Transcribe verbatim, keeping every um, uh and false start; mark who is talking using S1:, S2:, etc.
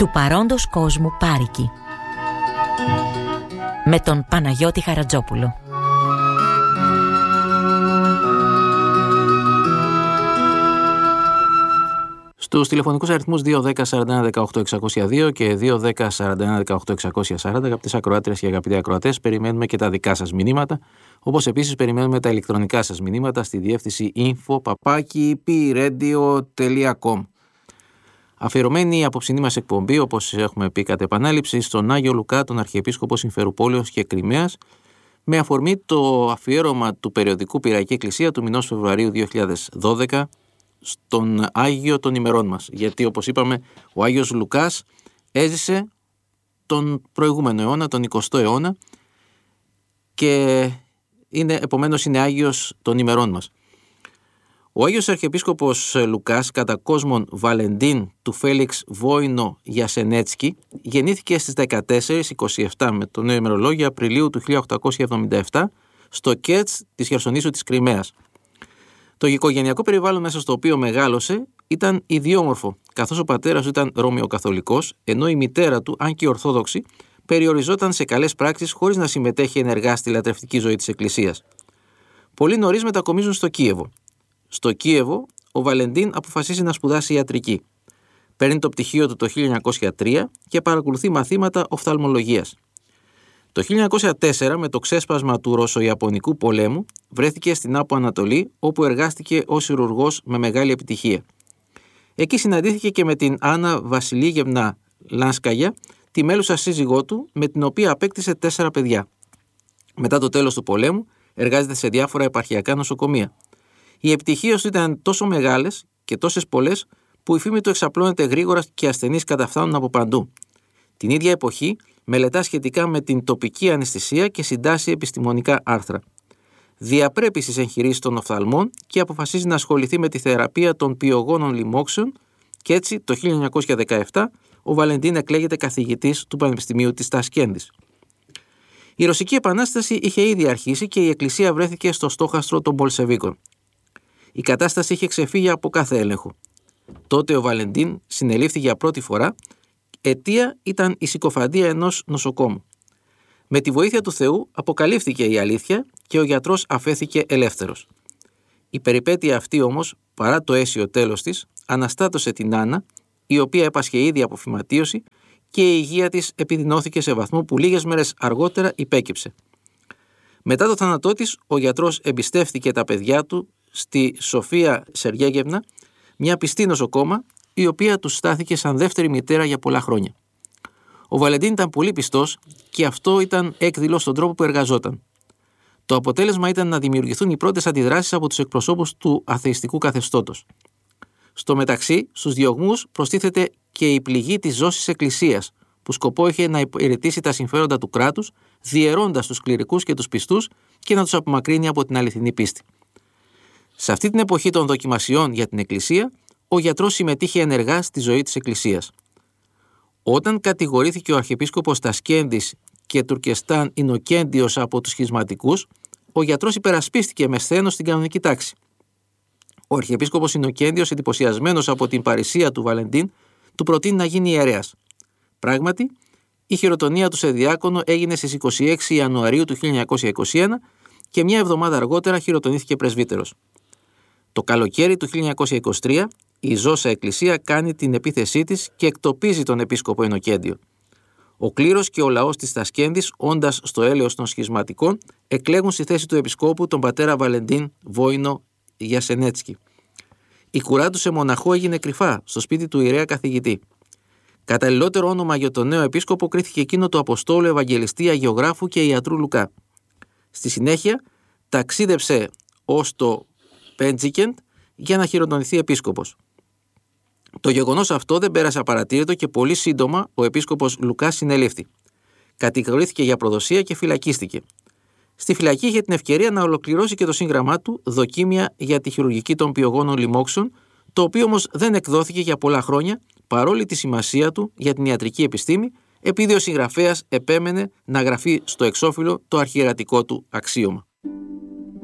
S1: του παρόντος κόσμου πάρικη, με τον Παναγιώτη Χαρατζόπουλο.
S2: Στους τηλεφωνικούς αριθμούς δύο δέκα σαράντα ένα δεκαοκτώ εξακόσια δύο και δύο δέκα σαράντα ένα δεκαοκτώ εξακόσια σαράντα, αγαπητές ακροάτριες και αγαπητοί ακροατές, περιμένουμε και τα δικά σας μηνύματα, όπως επίσης περιμένουμε τα ηλεκτρονικά σας μηνύματα στη διεύθυνση info παπάκι πι ρέντιο τελεία κομ. Αφιερωμένη η απόψινή μας εκπομπή, όπως έχουμε πει κατ' επανάληψη, στον Άγιο Λουκά, τον Αρχιεπίσκοπο Συμφεροπόλεως και Κριμαίας, με αφορμή το αφιέρωμα του περιοδικού Πυριακή Εκκλησία του μηνός Φεβρουαρίου δύο χιλιάδες δώδεκα στον Άγιο των ημερών μας. Γιατί, όπως είπαμε, ο Άγιος Λουκάς έζησε τον προηγούμενο αιώνα, τον εικοστό αιώνα, και είναι, επομένως είναι Άγιος των ημερών μας. Ο Άγιος Αρχιεπίσκοπος Λουκάς, κατά κόσμον Βαλεντίν του Φέλιξ Βόινο Γιασενέτσκι, γεννήθηκε στις δεκατέσσερις είκοσι επτά με το νέο ημερολόγιο Απριλίου του χίλια οκτακόσια εβδομήντα επτά στο Κέτς της Χερσονήσου της Κριμαίας. Το οικογενειακό περιβάλλον μέσα στο οποίο μεγάλωσε ήταν ιδιόμορφο, καθώς ο πατέρας του ήταν Ρωμαιοκαθολικός, ενώ η μητέρα του, αν και ορθόδοξη, περιοριζόταν σε καλές πράξεις χωρίς να συμμετέχει ενεργά στη λατρευτική ζωή της Εκκλησίας. Πολύ νωρίς μετακομίζουν στο Κίεβο. Στο Κίεβο, ο Βαλεντίν αποφασίζει να σπουδάσει ιατρική. Παίρνει το πτυχίο του το χίλια εννιακόσια τρία και παρακολουθεί μαθήματα οφθαλμολογίας. Το χίλια εννιακόσια τέσσερα, με το ξέσπασμα του Ρωσο-Ιαπωνικού πολέμου, βρέθηκε στην Άπο Ανατολή, όπου εργάστηκε ως χειρουργός με μεγάλη επιτυχία. Εκεί συναντήθηκε και με την Άννα Βασιλίγευνα Λάνσκαγια, τη μέλουσα σύζυγό του, με την οποία απέκτησε τέσσερα παιδιά. Μετά το τέλος του πολέμου, εργάζεται σε διάφορα επαρχιακά νοσοκομεία. Οι επιτυχίες του ήταν τόσο μεγάλες και τόσες πολλές, που η φήμη του εξαπλώνεται γρήγορα και οι ασθενείς καταφθάνουν από παντού. Την ίδια εποχή, μελετά σχετικά με την τοπική αναισθησία και συντάσσει επιστημονικά άρθρα. Διαπρέπει στις εγχειρήσεις των οφθαλμών και αποφασίζει να ασχοληθεί με τη θεραπεία των πιογόνων λοιμόξεων, και έτσι το χίλια εννιακόσια δεκαεπτά ο Βαλεντίν εκλέγεται καθηγητής του Πανεπιστημίου της Τασκέντης. Η Ρωσική Επανάσταση είχε ήδη αρχίσει και η Εκκλησία βρέθηκε στο στόχαστρο των Μπολσεβίκων. Η κατάσταση είχε ξεφύγει από κάθε έλεγχο. Τότε ο Βαλεντίν συνελήφθη για πρώτη φορά. Αιτία ήταν η συκοφαντία ενός νοσοκόμου. Με τη βοήθεια του Θεού αποκαλύφθηκε η αλήθεια και ο γιατρός αφέθηκε ελεύθερος. Η περιπέτεια αυτή όμως, παρά το αίσιο τέλος της, αναστάτωσε την Άννα, η οποία έπασχε ήδη από φυματίωση, και η υγεία της επιδεινώθηκε σε βαθμό που λίγες μέρες αργότερα υπέκυψε. Μετά το θάνατό της, ο γιατρός εμπιστεύτηκε τα παιδιά του στη Σοφία Σεργέγευνα, μια πιστή νοσοκόμα, η οποία του στάθηκε σαν δεύτερη μητέρα για πολλά χρόνια. Ο Βαλεντίν ήταν πολύ πιστός και αυτό ήταν έκδηλο στον τρόπο που εργαζόταν. Το αποτέλεσμα ήταν να δημιουργηθούν οι πρώτες αντιδράσεις από τους εκπροσώπους του αθεϊστικού καθεστώτος. Στο μεταξύ, στους διωγμούς προστίθεται και η πληγή της ζώσης εκκλησίας, που σκοπό είχε να υπηρετήσει τα συμφέροντα του κράτους, διαιρώντας τους κληρικούς και τους πιστούς και να τους απομακρύνει από την αληθινή πίστη. Σε αυτή την εποχή των δοκιμασιών για την Εκκλησία, ο γιατρός συμμετείχε ενεργά στη ζωή της Εκκλησίας. Όταν κατηγορήθηκε ο Αρχιεπίσκοπος Τασκέντης και Τουρκεστάν Ινοκέντιος από τους σχισματικούς, ο γιατρός υπερασπίστηκε με σθένος την κανονική τάξη. Ο Αρχιεπίσκοπος Ινοκέντιος, εντυπωσιασμένος από την παρησία του Βαλεντίν, του προτείνει να γίνει ιερέας. Πράγματι, η χειροτονία του σε διάκονο έγινε στις είκοσι έξι Ιανουαρίου του χίλια εννιακόσια είκοσι ένα και μια εβδομάδα αργότερα χειροτονήθηκε πρεσβύτερος. Το καλοκαίρι του χίλια εννιακόσια είκοσι τρία, η ζώσα Εκκλησία κάνει την επίθεσή της και εκτοπίζει τον επίσκοπο Ινοκέντιο. Ο κλήρος και ο λαός της Τασκέντης, όντας στο έλεος των σχισματικών, εκλέγουν στη θέση του επισκόπου τον πατέρα Βαλεντίν Βόινο Γιασενέτσκι. Η κουρά του σε μοναχό έγινε κρυφά στο σπίτι του ιερέα καθηγητή. Καταλληλότερο όνομα για τον νέο επίσκοπο κρίθηκε εκείνο του Αποστόλου Ευαγγελιστή, Αγιογράφου και Ιατρού Λουκά. Στη συνέχεια ταξίδεψε ως το Πέντζικεντ για να χειροτονηθεί επίσκοπος. Το γεγονός αυτό δεν πέρασε απαρατήρητο και πολύ σύντομα ο επίσκοπος Λουκάς συνελήφθη. Κατηγορήθηκε για προδοσία και φυλακίστηκε. Στη φυλακή είχε την ευκαιρία να ολοκληρώσει και το σύγγραμμά του «Δοκίμια για τη χειρουργική των πιογόνων λοιμόξεων», το οποίο όμως δεν εκδόθηκε για πολλά χρόνια, παρόλη τη σημασία του για την ιατρική επιστήμη, επειδή ο συγγραφέας επέμενε να γραφεί στο εξώφυλλο το αρχιερατικό του αξίωμα.